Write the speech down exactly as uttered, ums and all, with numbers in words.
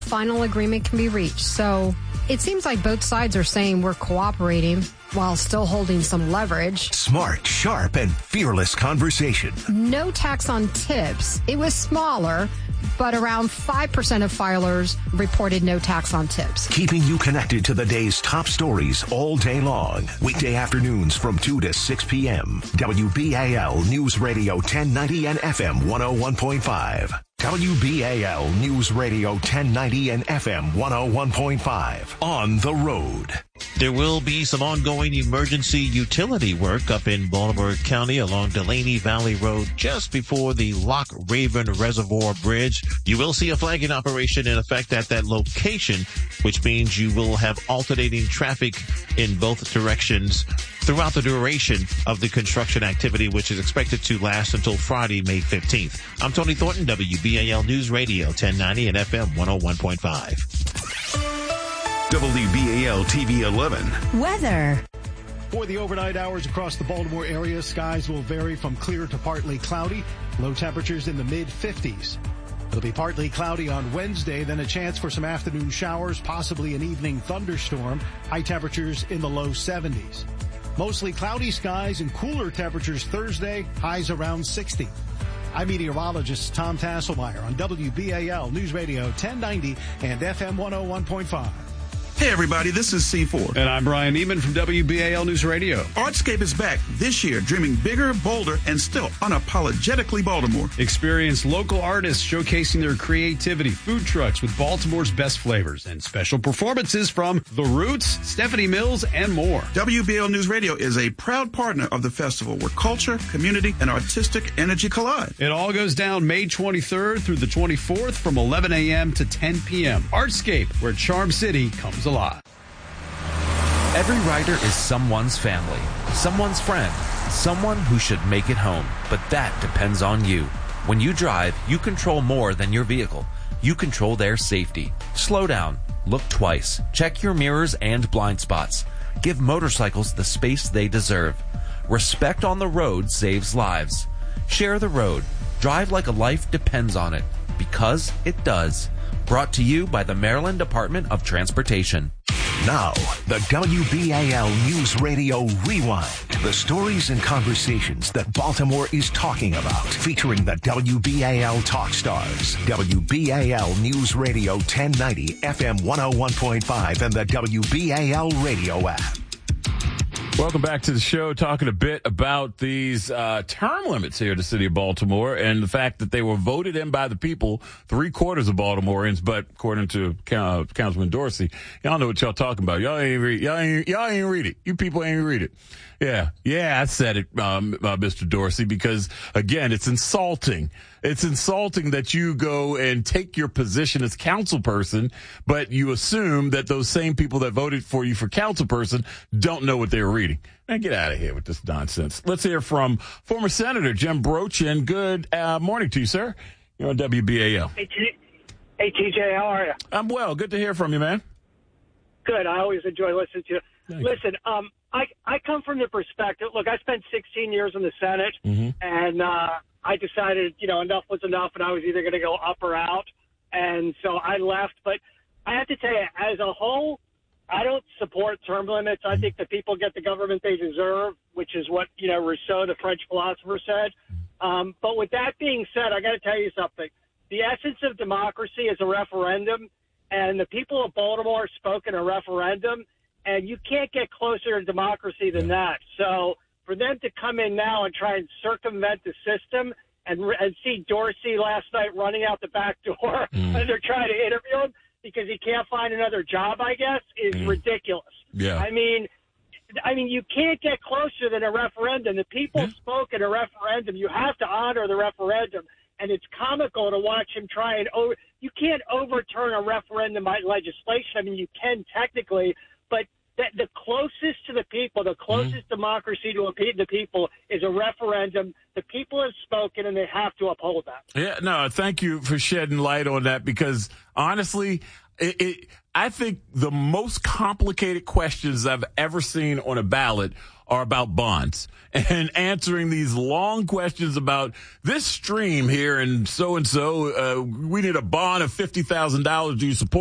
final agreement can be reached. So it seems like both sides are saying we're cooperating while still holding some leverage. Smart, sharp, and fearless conversation. No tax on tips. It was smaller, but around five percent of filers reported no tax on tips. Keeping you connected to the day's top stories all day long. Weekday afternoons from two to six p.m. W B A L News Radio ten ninety and F M one oh one point five. W B A L News Radio ten ninety and F M one oh one point five. On the road. There will be some ongoing emergency utility work up in Baltimore County along Delaney Valley Road just before the Lock Raven Reservoir Bridge. You will see a flagging operation in effect at that location, which means you will have alternating traffic in both directions throughout the duration of the construction activity, which is expected to last until Friday, May fifteenth. I'm Tony Thornton, W B A L News Radio ten ninety and F M one oh one point five. W B A L T V eleven. Weather. For the overnight hours across the Baltimore area, skies will vary from clear to partly cloudy. Low temperatures in the mid fifties. It'll be partly cloudy on Wednesday, then a chance for some afternoon showers, possibly an evening thunderstorm. High temperatures in the low seventies. Mostly cloudy skies and cooler temperatures Thursday, highs around sixty. I'm meteorologist Tom Tasselmeyer on W B A L News Radio ten ninety and F M one oh one point five. Hey, everybody, this is C four. And I'm Brian Neiman from W B A L News Radio. Artscape is back this year, dreaming bigger, bolder, and still unapologetically Baltimore. Experience local artists showcasing their creativity, food trucks with Baltimore's best flavors, and special performances from The Roots, Stephanie Mills, and more. W B A L News Radio is a proud partner of the festival where culture, community, and artistic energy collide. It all goes down May twenty-third through the twenty-fourth from eleven a.m. to ten p.m. Artscape, where Charm City comes alive. Every rider is someone's family, someone's friend, someone who should make it home. But that depends on you. When you drive, you control more than your vehicle. You control their safety. Slow down. Look twice. Check your mirrors and blind spots. Give motorcycles the space they deserve. Respect on the road saves lives. Share the road. Drive like a life depends on it. Because it does. Brought to you by the Maryland Department of Transportation. Now, the W B A L News Radio Rewind. The stories and conversations that Baltimore is talking about. Featuring the W B A L Talk Stars. W B A L News Radio ten ninety, F M one oh one point five, and the W B A L Radio app. Welcome back to the show, talking a bit about these uh, term limits here in the city of Baltimore and the fact that they were voted in by the people, three quarters of Baltimoreans, but according to uh, Councilman Dorsey, y'all know what y'all talking about. Y'all ain't read, y'all ain't, y'all ain't read it. You people ain't read it. Yeah, yeah, I said it, um, uh, Mister Dorsey, because, again, it's insulting. It's insulting that you go and take your position as councilperson, but you assume that those same people that voted for you for councilperson don't know what they're reading. Man, get out of here with this nonsense. Let's hear from former Senator Jim Brochin. Good uh, morning to you, sir. You're on W B A L. Hey, T- hey, T J, how are you? I'm well. Good to hear from you, man. Good. I always enjoy listening to you. Thanks. Listen, um, I, I come from the perspective, look, I spent sixteen years in the Senate, mm-hmm. and uh, I decided, you know, enough was enough, and I was either going to go up or out, and so I left. But I have to tell you, as a whole, I don't support term limits. I think the people get the government they deserve, which is what, you know, Rousseau, the French philosopher, said. Um, but with that being said, I got to tell you something. The essence of democracy is a referendum, and the people of Baltimore spoke in a referendum, and you can't get closer to democracy than that. So for them to come in now and try and circumvent the system and, and see Dorsey last night running out the back door mm. and they're trying to interview him because he can't find another job, I guess, is mm. ridiculous. Yeah. I mean, I mean, you can't get closer than a referendum. The people yeah. spoke in a referendum. You have to honor the referendum. And it's comical to watch him try and over. You can't overturn a referendum by legislation. I mean, you can technically, but the, the closest to the people, the closest mm-hmm. democracy to the people is a referendum. The people have spoken, and they have to uphold that. Yeah, no, thank you for shedding light on that because, honestly, it, it, I think the most complicated questions I've ever seen on a ballot are about bonds and answering these long questions about this stream here and so and so. Uh, we need a bond of fifty thousand dollars. Do you support?